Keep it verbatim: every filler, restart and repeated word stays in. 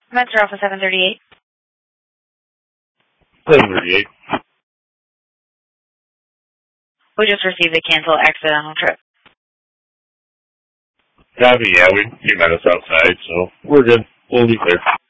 Metro Alpha seven thirty-eight. seven thirty-eight. We just received a cancel accidental trip. Copy, yeah, we, you met us outside, so we're good. We'll be clear.